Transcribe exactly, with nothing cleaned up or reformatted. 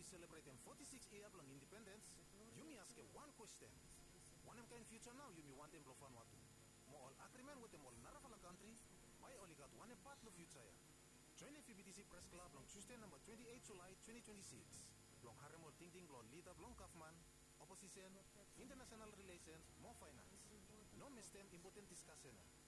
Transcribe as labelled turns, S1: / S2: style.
S1: we celebrating forty-six years long independence, you me ask one question. One of kind future now, you me want them blofan watu. Mo all agreement with them all narafalang country, my only got one part of future ya. Join F B T C Press Club long Tuesday number twenty-eighth July twenty twenty-six. Long haremol ting ting long leader long Kaufman, opposition, international relations, more finance. No miss them important discussion.